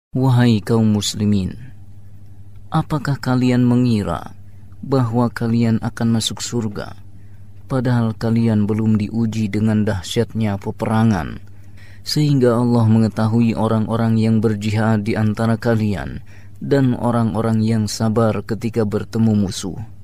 Wahai kaum muslimin, apakah kalian mengira bahwa kalian akan masuk surga, padahal kalian belum diuji dengan dahsyatnya peperangan, sehingga Allah mengetahui orang-orang yang berjihad di antara kalian dan orang-orang yang sabar ketika bertemu musuh.